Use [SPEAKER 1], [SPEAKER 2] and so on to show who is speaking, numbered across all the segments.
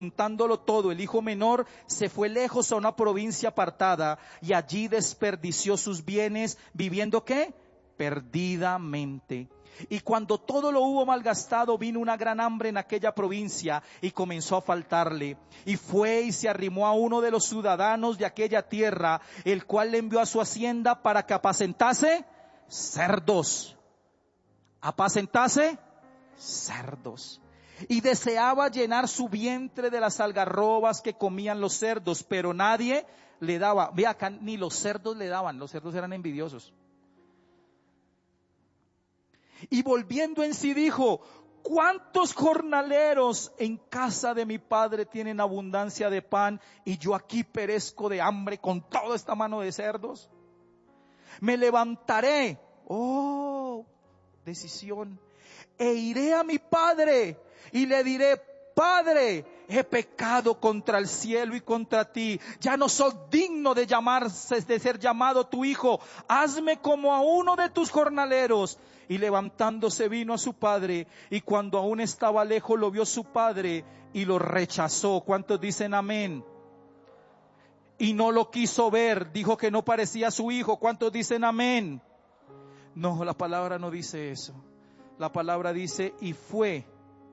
[SPEAKER 1] juntándolo todo, el hijo menor se fue lejos a una provincia apartada y allí desperdició sus bienes, viviendo ¿qué? Perdidamente. Y cuando todo lo hubo malgastado, vino una gran hambre en aquella provincia y comenzó a faltarle. Y fue y se arrimó a uno de los ciudadanos de aquella tierra, el cual le envió a su hacienda para que apacentase cerdos. Apacentase cerdos. Y deseaba llenar su vientre de las algarrobas que comían los cerdos, pero nadie le daba. Ve acá, ni los cerdos le daban, los cerdos eran envidiosos. Y volviendo en sí dijo: ¿cuántos jornaleros en casa de mi padre tienen abundancia de pan y yo aquí perezco de hambre con toda esta mano de cerdos? Me levantaré, decisión, e iré a mi padre y le diré: Padre, he pecado contra el cielo y contra ti, ya no soy digno de ser llamado tu hijo, hazme como a uno de tus jornaleros. Y levantándose vino a su padre, y cuando aún estaba lejos lo vio su padre y lo rechazó. ¿Cuántos dicen amén? Y no lo quiso ver, dijo que no parecía a su hijo. ¿Cuántos dicen amén? No, la palabra no dice eso. La palabra dice: y fue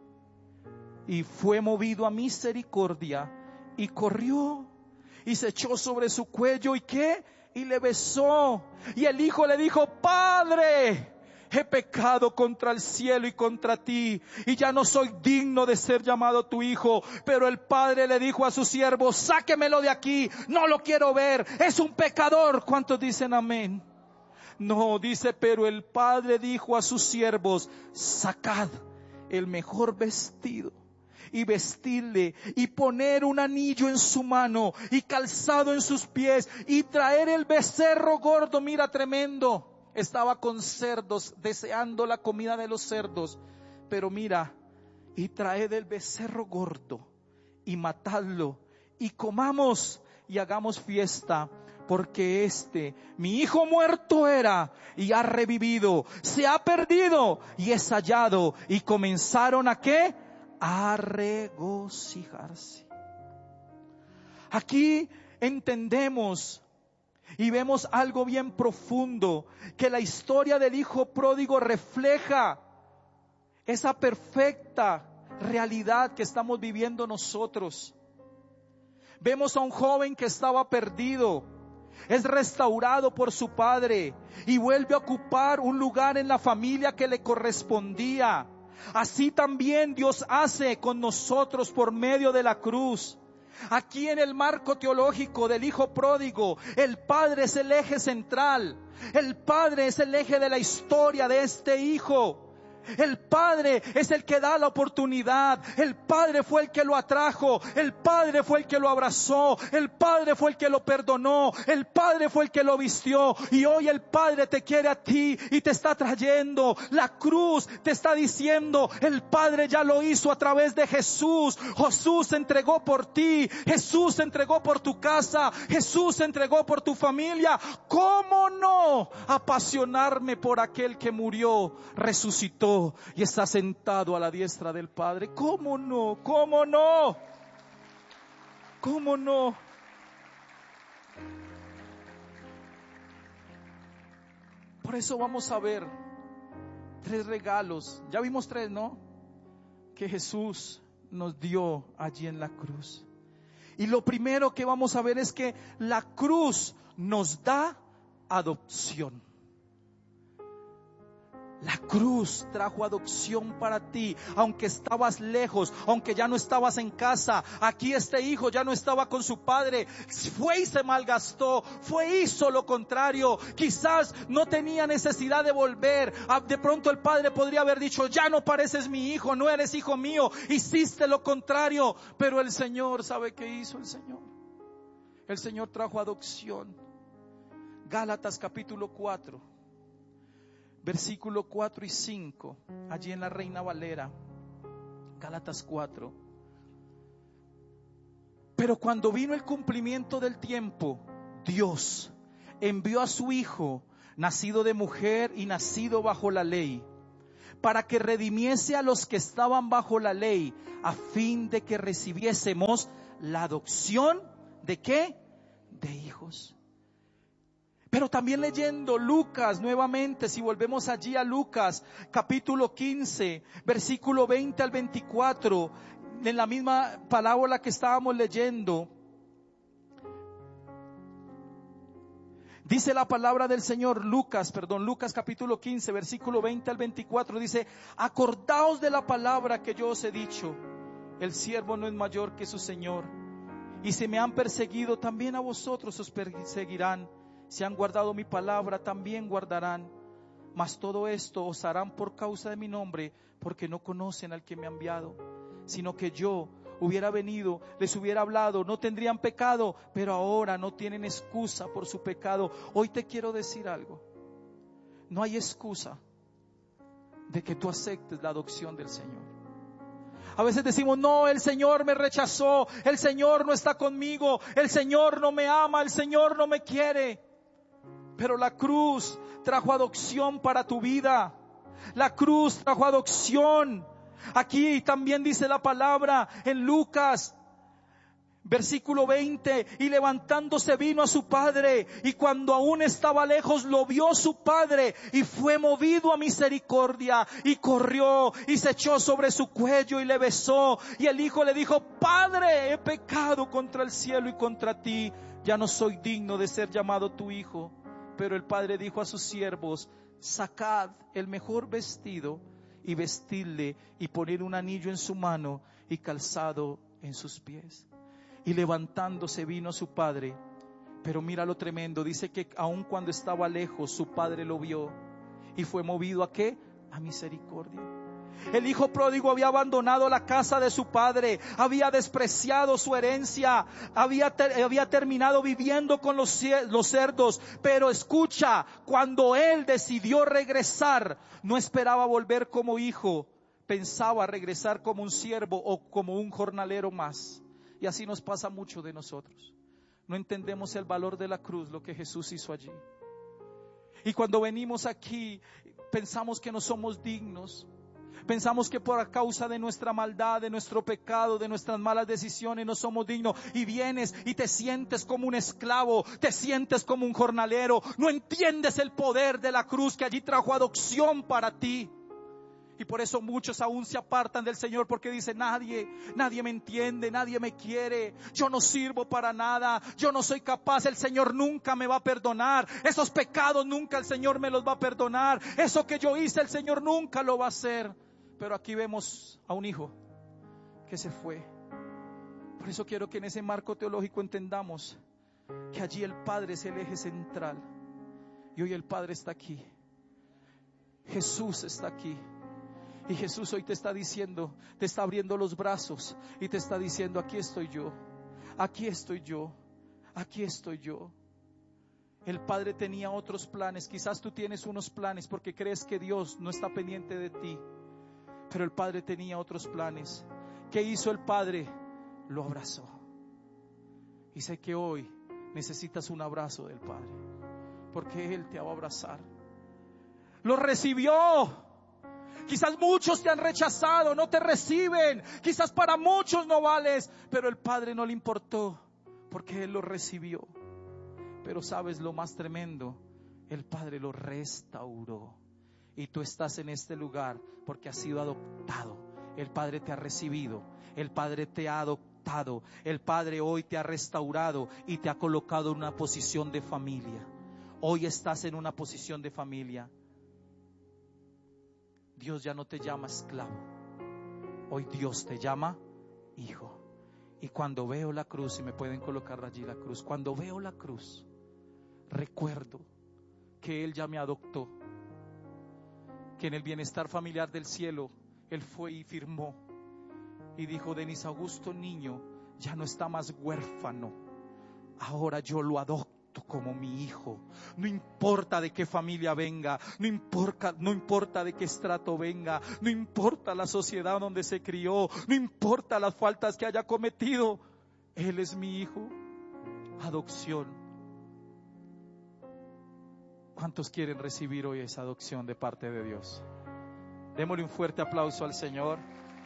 [SPEAKER 1] movido a misericordia, y corrió, y se echó sobre su cuello, ¿y qué? Y le besó. Y el hijo le dijo: Padre, he pecado contra el cielo y contra ti, y ya no soy digno de ser llamado tu hijo. Pero el padre le dijo a su siervo: sáquemelo de aquí, no lo quiero ver, es un pecador. ¿Cuántos dicen amén? No, dice: pero el padre dijo a sus siervos: sacad el mejor vestido y vestirle, y poner un anillo en su mano y calzado en sus pies, y traer el becerro gordo. Mira, tremendo. Estaba con cerdos, deseando la comida de los cerdos. Pero mira, y traed el becerro gordo y matadlo, y comamos y hagamos fiesta, porque mi hijo muerto era y ha revivido, se ha perdido y es hallado. Y comenzaron ¿a qué? A regocijarse. Aquí entendemos y vemos algo bien profundo, que la historia del hijo pródigo refleja esa perfecta realidad que estamos viviendo nosotros. Vemos a un joven que estaba perdido, es restaurado por su padre y vuelve a ocupar un lugar en la familia que le correspondía. Así también Dios hace con nosotros por medio de la cruz. Aquí en el marco teológico del hijo pródigo, el padre es el eje central. El padre es el eje de la historia de este hijo. El padre es el que da la oportunidad. El padre fue el que lo atrajo. El padre fue el que lo abrazó. El padre fue el que lo perdonó. El padre fue el que lo vistió. Y hoy el padre te quiere a ti y te está trayendo. La cruz te está diciendo: el padre ya lo hizo a través de Jesús. Jesús se entregó por ti. Jesús se entregó por tu casa. Jesús se entregó por tu familia. ¿Cómo no apasionarme por aquel que murió, resucitó y está sentado a la diestra del Padre? ¿Cómo no? ¿Cómo no? ¿Cómo no? Por eso vamos a ver 3 regalos. Ya vimos 3, ¿no? Que Jesús nos dio allí en la cruz. Y lo primero que vamos a ver es que la cruz nos da adopción. La cruz trajo adopción para ti, aunque estabas lejos, aunque ya no estabas en casa. Aquí este hijo ya no estaba con su padre, fue y se malgastó, fue y hizo lo contrario. Quizás no tenía necesidad de volver. De pronto el padre podría haber dicho: ya no pareces mi hijo, no eres hijo mío, hiciste lo contrario. Pero el Señor, ¿sabe qué hizo el Señor? El Señor trajo adopción. Gálatas capítulo 4. Versículo 4 y 5, allí en la Reina Valera, Gálatas 4. Pero cuando vino el cumplimiento del tiempo, Dios envió a su Hijo, nacido de mujer y nacido bajo la ley, para que redimiese a los que estaban bajo la ley, a fin de que recibiésemos la adopción, ¿de qué? De hijos. Pero también leyendo Lucas nuevamente, si volvemos allí a Lucas, capítulo 15, versículo 20 al 24, en la misma parábola que estábamos leyendo, dice la palabra del Señor, Lucas capítulo 15, versículo 20 al 24, dice: acordaos de la palabra que yo os he dicho, el siervo no es mayor que su Señor, y si me han perseguido, también a vosotros os perseguirán. Si han guardado mi palabra, también guardarán. Mas todo esto os harán por causa de mi nombre, porque no conocen al que me ha enviado. Sino que yo hubiera venido, les hubiera hablado, no tendrían pecado, pero ahora no tienen excusa por su pecado. Hoy te quiero decir algo: no hay excusa de que tú aceptes la adopción del Señor. A veces decimos: no, el Señor me rechazó, el Señor no está conmigo, el Señor no me ama, el Señor no me quiere. Pero la cruz trajo adopción para tu vida. La cruz trajo adopción. Aquí también dice la palabra en Lucas, versículo 20: y levantándose vino a su padre, y cuando aún estaba lejos lo vio su padre, y fue movido a misericordia, y corrió y se echó sobre su cuello y le besó. Y el hijo le dijo: Padre, he pecado contra el cielo y contra ti, ya no soy digno de ser llamado tu hijo. Pero el padre dijo a sus siervos: sacad el mejor vestido y vestidle, y poned un anillo en su mano y calzado en sus pies. Y levantándose vino a su padre. Pero mira lo tremendo, dice que aun cuando estaba lejos, su padre lo vio y fue movido ¿a qué? A misericordia. El hijo pródigo había abandonado la casa de su padre, había despreciado su herencia, había terminado viviendo con los cerdos. Pero escucha, cuando él decidió regresar, no esperaba volver como hijo, pensaba regresar como un siervo o como un jornalero más. Y así nos pasa mucho de nosotros. No entendemos el valor de la cruz, lo que Jesús hizo allí. Y cuando venimos aquí, pensamos que no somos dignos. Pensamos que por causa de nuestra maldad, de nuestro pecado, de nuestras malas decisiones no somos dignos. Y vienes y te sientes como un esclavo, te sientes como un jornalero. No entiendes el poder de la cruz que allí trajo adopción para ti. Y por eso muchos aún se apartan del Señor, porque dicen: nadie me entiende, nadie me quiere, yo no sirvo para nada, yo no soy capaz, el Señor nunca me va a perdonar, esos pecados nunca el Señor me los va a perdonar, eso que yo hice el Señor nunca lo va a hacer. Pero aquí vemos a un hijo que se fue. Por eso quiero que en ese marco teológico entendamos que allí el Padre es el eje central. Y hoy el Padre está aquí, Jesús está aquí. Y Jesús hoy te está diciendo, te está abriendo los brazos y te está diciendo: aquí estoy yo, aquí estoy yo, aquí estoy yo. El Padre tenía otros planes. Quizás tú tienes unos planes porque crees que Dios no está pendiente de ti, pero el Padre tenía otros planes. ¿Qué hizo el Padre? Lo abrazó. Y sé que hoy necesitas un abrazo del Padre, porque Él te va a abrazar. Lo recibió. Quizás muchos te han rechazado, no te reciben. Quizás para muchos no vales, pero el Padre no le importó, porque Él lo recibió. Pero sabes lo más tremendo, el Padre lo restauró. Y tú estás en este lugar porque has sido adoptado. El Padre te ha recibido, el Padre te ha adoptado, el Padre hoy te ha restaurado y te ha colocado en una posición de familia. Hoy estás en una posición de familia. Dios ya no te llama esclavo, hoy Dios te llama hijo. Y cuando veo la cruz, y me pueden colocar allí la cruz, cuando veo la cruz, recuerdo que Él ya me adoptó, que en el bienestar familiar del cielo Él fue y firmó y dijo: Denis Augusto niño ya no está más huérfano, ahora yo lo adopto como mi hijo. No importa de qué familia venga, no importa de qué estrato venga, no importa la sociedad donde se crió, no importa las faltas que haya cometido, Él es mi hijo. Adopción. ¿Cuántos quieren recibir hoy esa adopción de parte de Dios? Démosle un fuerte aplauso al Señor.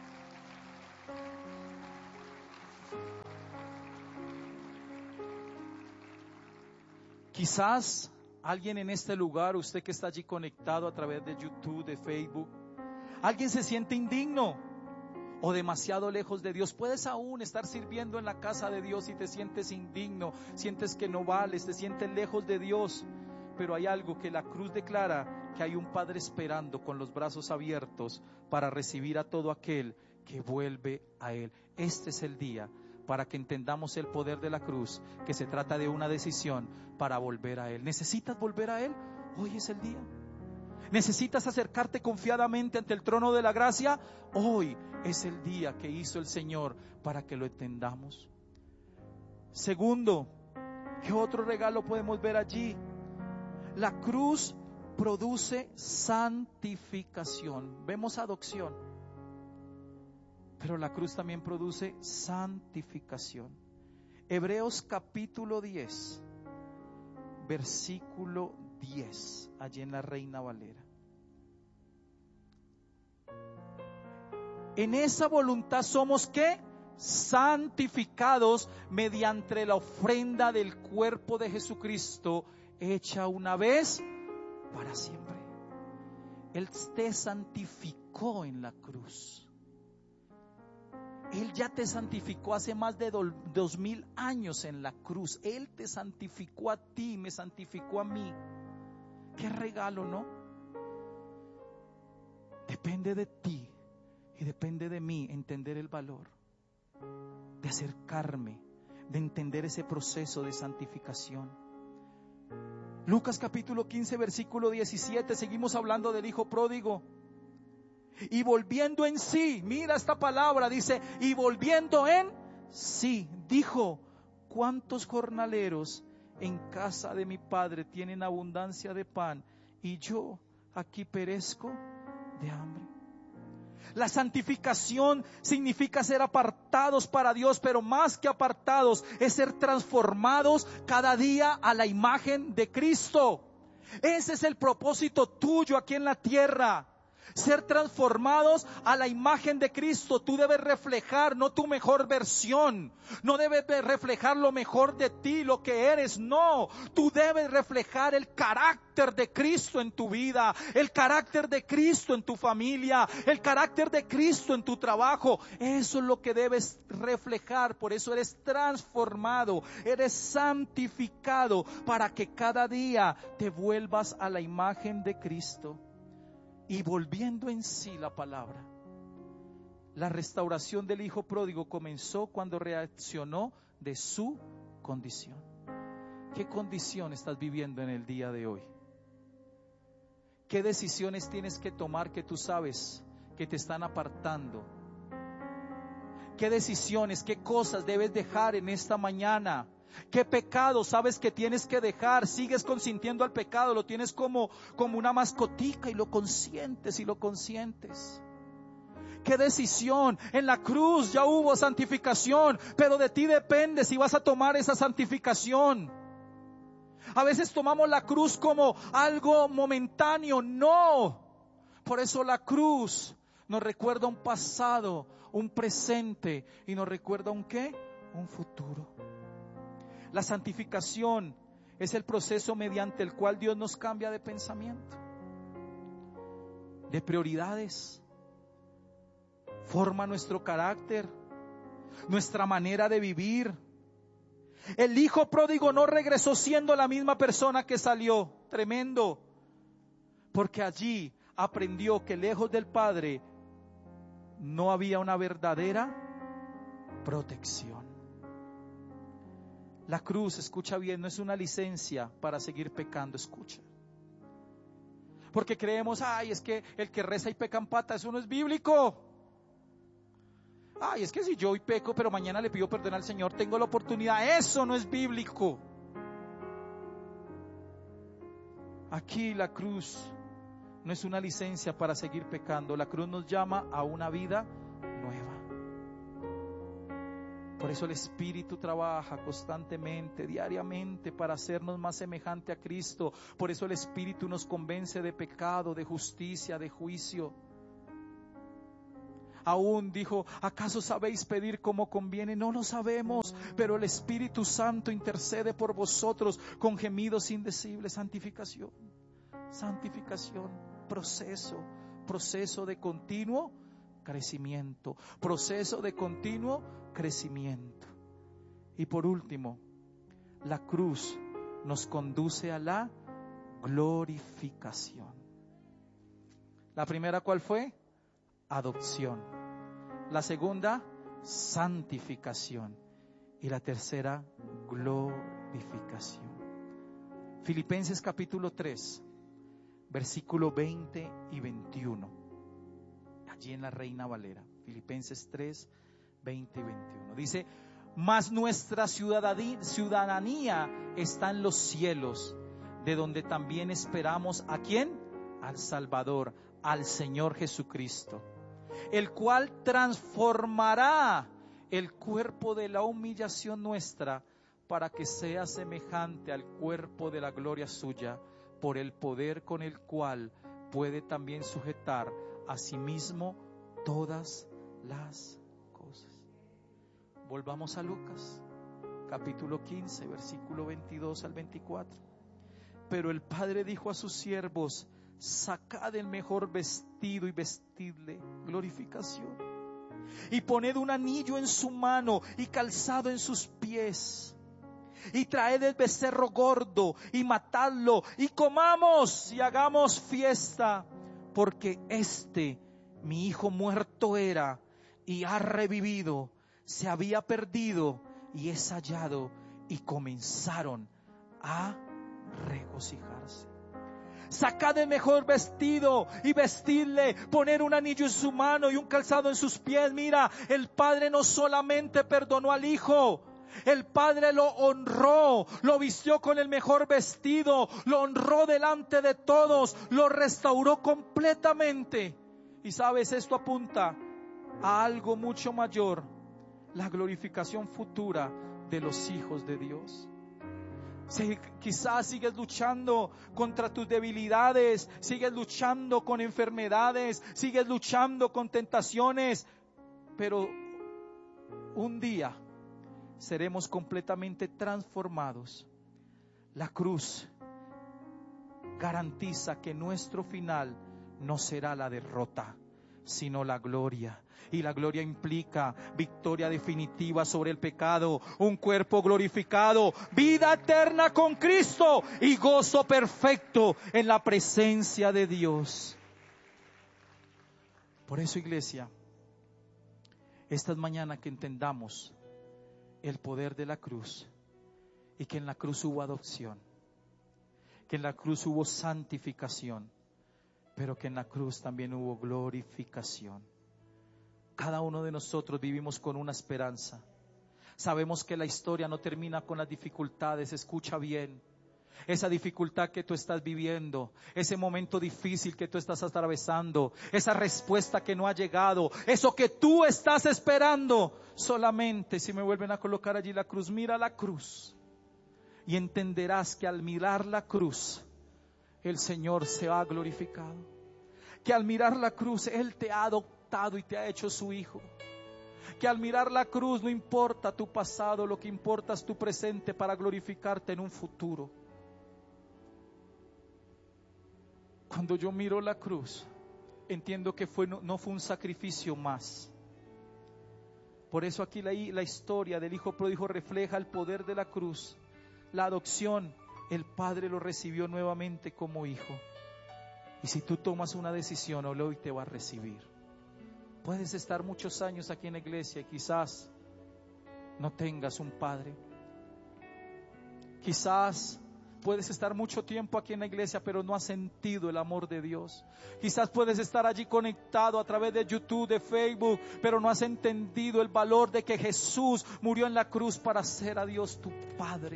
[SPEAKER 1] Quizás alguien en este lugar, usted que está allí conectado a través de YouTube, de Facebook, alguien se siente indigno o demasiado lejos de Dios. Puedes aún estar sirviendo en la casa de Dios y te sientes indigno, sientes que no vales, te sientes lejos de Dios. Pero hay algo que la cruz declara, que hay un Padre esperando con los brazos abiertos para recibir a todo aquel que vuelve a Él. Este es el día para que entendamos el poder de la cruz, que se trata de una decisión para volver a Él. ¿Necesitas volver a Él? Hoy es el día. ¿Necesitas acercarte confiadamente ante el trono de la gracia? Hoy es el día que hizo el Señor para que lo entendamos. Segundo, ¿qué otro regalo podemos ver allí? La cruz produce santificación. Vemos adopción, pero la cruz también produce santificación. Hebreos capítulo 10, versículo 10, allí en la Reina Valera. En esa voluntad somos ¿qué? Santificados mediante la ofrenda del cuerpo de Jesucristo, hecha una vez para siempre. Él te santificó en la cruz. Él ya te santificó hace más de 2000 años en la cruz. Él te santificó a ti, me santificó a mí. Qué regalo, ¿no? Depende de ti y depende de mí entender el valor de acercarme, de entender ese proceso de santificación. Lucas capítulo 15, versículo 17, seguimos hablando del hijo pródigo. Y volviendo en sí, mira esta palabra, dice, y volviendo en sí, dijo, ¿cuántos jornaleros en casa de mi padre tienen abundancia de pan y yo aquí perezco de hambre? La santificación significa ser apartados para Dios, pero más que apartados es ser transformados cada día a la imagen de Cristo. Ese es el propósito tuyo aquí en la tierra. Ser transformados a la imagen de Cristo. Tú debes reflejar no tu mejor versión, no debes reflejar lo mejor de ti, lo que eres, no. Tú debes reflejar el carácter de Cristo en tu vida, el carácter de Cristo en tu familia, el carácter de Cristo en tu trabajo. Eso es lo que debes reflejar. Por eso eres transformado, eres santificado, para que cada día te vuelvas a la imagen de Cristo. Y volviendo en sí la palabra, la restauración del hijo pródigo comenzó cuando reaccionó de su condición. ¿Qué condición estás viviendo en el día de hoy? ¿Qué decisiones tienes que tomar que tú sabes que te están apartando? ¿Qué decisiones, qué cosas debes dejar en esta mañana? ¿Qué pecado sabes que tienes que dejar? Sigues consintiendo al pecado, lo tienes como una mascotica y lo consientes y lo consientes. ¿Qué decisión? En la cruz ya hubo santificación, pero de ti depende si vas a tomar esa santificación. A veces tomamos la cruz como algo momentáneo, no. Por eso la cruz nos recuerda un pasado, un presente y nos recuerda un ¿qué? Un futuro. La santificación es el proceso mediante el cual Dios nos cambia de pensamiento, de prioridades, forma nuestro carácter, nuestra manera de vivir. El hijo pródigo no regresó siendo la misma persona que salió. Tremendo. Porque allí aprendió que lejos del Padre no había una verdadera protección. La cruz, escucha bien, no es una licencia para seguir pecando, escucha. Porque creemos, es que el que reza y peca en pata, eso no es bíblico. Es que si yo hoy peco, pero mañana le pido perdón al Señor, tengo la oportunidad, eso no es bíblico. Aquí la cruz no es una licencia para seguir pecando, la cruz nos llama a una vida nueva. Por eso el Espíritu trabaja constantemente, diariamente, para hacernos más semejante a Cristo. Por eso el Espíritu nos convence de pecado, de justicia, de juicio. Aún dijo, ¿acaso sabéis pedir como conviene? No lo sabemos, pero el Espíritu Santo intercede por vosotros con gemidos indecibles. Santificación, santificación, proceso de continuo crecimiento, proceso de continuo crecimiento. Y por último, la cruz nos conduce a la glorificación. La primera, ¿cuál fue? Adopción. La segunda, santificación. Y la tercera, glorificación. Filipenses capítulo 3, versículo 20 y 21. Allí en la Reina Valera. Filipenses 3, 20 y 21. Dice, mas nuestra ciudadanía está en los cielos, de donde también esperamos ¿a quién? Al Salvador, al Señor Jesucristo, el cual transformará el cuerpo de la humillación nuestra para que sea semejante al cuerpo de la gloria suya, por el poder con el cual puede también sujetar a sí mismo todas las cosas. Volvamos a Lucas, capítulo 15, versículo 22 al 24. Pero el Padre dijo a sus siervos, sacad el mejor vestido y vestidle, glorificación, y poned un anillo en su mano y calzado en sus pies, y traed el becerro gordo y matadlo, y comamos y hagamos fiesta, porque mi hijo muerto era y ha revivido, se había perdido y es hallado. Y comenzaron a regocijarse. Sacad el mejor vestido y vestidle, poner un anillo en su mano y un calzado en sus pies. Mira, el Padre no solamente perdonó al Hijo, el Padre lo honró, lo vistió con el mejor vestido, lo honró delante de todos, lo restauró completamente. Y sabes, esto apunta a algo mucho mayor, la glorificación futura de los hijos de Dios. Si quizás sigues luchando contra tus debilidades, sigues luchando con enfermedades, sigues luchando con tentaciones, pero un día seremos completamente transformados. La cruz garantiza que nuestro final no será la derrota, sino la gloria. Y la gloria implica victoria definitiva sobre el pecado, un cuerpo glorificado, vida eterna con Cristo y gozo perfecto en la presencia de Dios. Por eso, iglesia, esta mañana que entendamos el poder de la cruz, y que en la cruz hubo adopción, que en la cruz hubo santificación, pero que en la cruz también hubo glorificación. Cada uno de nosotros vivimos con una esperanza. Sabemos que la historia no termina con las dificultades. Escucha bien. Esa dificultad que tú estás viviendo, ese momento difícil que tú estás atravesando, esa respuesta que no ha llegado, eso que tú estás esperando, solamente si me vuelven a colocar allí la cruz, mira la cruz y entenderás que al mirar la cruz el Señor se ha glorificado, que al mirar la cruz Él te ha adoptado y te ha hecho su hijo, que al mirar la cruz no importa tu pasado, lo que importa es tu presente para glorificarte en un futuro. Cuando yo miro la cruz, entiendo que no fue un sacrificio más. Por eso aquí la historia del hijo pródigo refleja el poder de la cruz, la adopción. El Padre lo recibió nuevamente como hijo. Y si tú tomas una decisión, hoy te va a recibir. Puedes estar muchos años aquí en la iglesia y quizás no tengas un padre. Quizás puedes estar mucho tiempo aquí en la iglesia, pero no has sentido el amor de Dios. Quizás puedes estar allí conectado a través de YouTube, de Facebook, pero no has entendido el valor de que Jesús murió en la cruz para hacer a Dios tu Padre.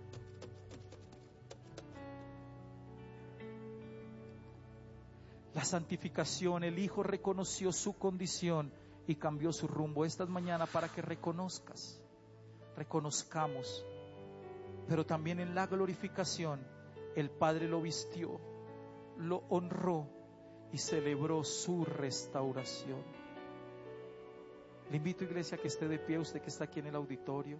[SPEAKER 1] La santificación, el Hijo reconoció su condición y cambió su rumbo. Esta mañana para que reconozcamos, pero también en la glorificación, el Padre lo vistió, lo honró y celebró su restauración. Le invito, iglesia, a que esté de pie, usted que está aquí en el auditorio.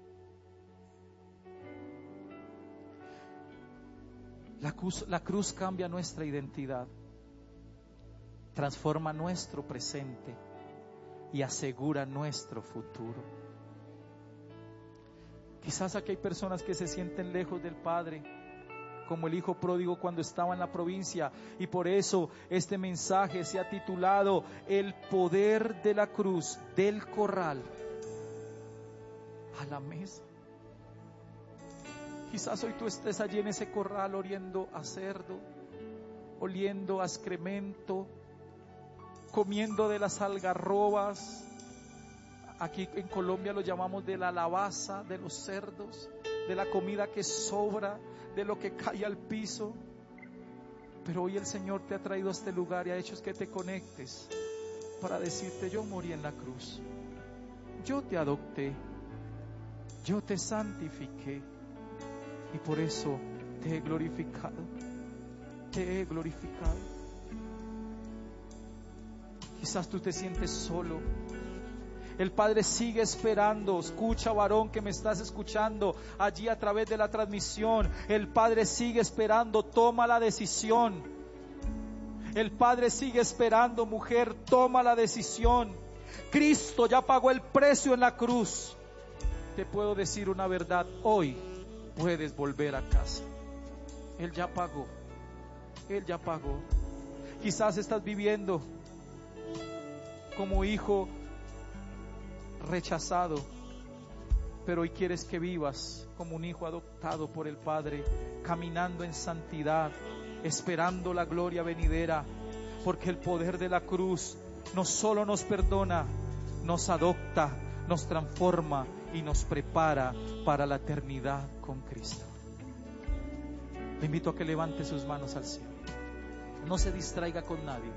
[SPEAKER 1] La cruz cambia nuestra identidad, transforma nuestro presente y asegura nuestro futuro. Quizás aquí hay personas que se sienten lejos del Padre, como el hijo pródigo cuando estaba en la provincia, y por eso este mensaje se ha titulado El poder de la cruz, del corral a la mesa. Quizás hoy tú estés allí en ese corral oliendo a cerdo, oliendo a excremento, comiendo de las algarrobas. Aquí en Colombia lo llamamos de la lavaza de los cerdos, de la comida que sobra, de lo que cae al piso. Pero hoy el Señor te ha traído a este lugar y ha hecho que te conectes para decirte: yo morí en la cruz, yo te adopté, yo te santifiqué y por eso te he glorificado, te he glorificado. Quizás tú te sientes solo. El Padre sigue esperando. Escucha, varón que me estás escuchando allí a través de la transmisión. El Padre sigue esperando. Toma la decisión. El Padre sigue esperando, mujer. Toma la decisión. Cristo ya pagó el precio en la cruz. Te puedo decir una verdad. Hoy puedes volver a casa. Él ya pagó. Él ya pagó. Quizás estás viviendo como hijo rechazado, pero hoy quieres que vivas como un hijo adoptado por el Padre, caminando en santidad, esperando la gloria venidera, porque el poder de la cruz no solo nos perdona, nos adopta, nos transforma y nos prepara para la eternidad con Cristo. Le invito a que levante sus manos al cielo. No se distraiga con nadie,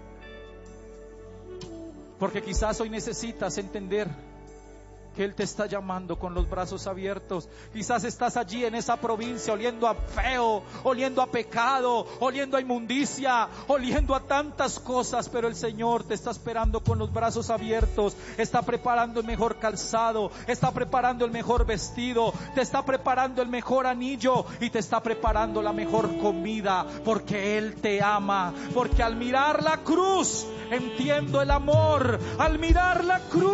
[SPEAKER 1] porque quizás hoy necesitas entender que Él te está llamando con los brazos abiertos. Quizás estás allí en esa provincia oliendo a feo, oliendo a pecado, oliendo a inmundicia, oliendo a tantas cosas, pero el Señor te está esperando con los brazos abiertos. Está preparando el mejor calzado, está preparando el mejor vestido, te está preparando el mejor anillo y te está preparando la mejor comida, porque Él te ama. Porque al mirar la cruz entiendo el amor. Al mirar la cruz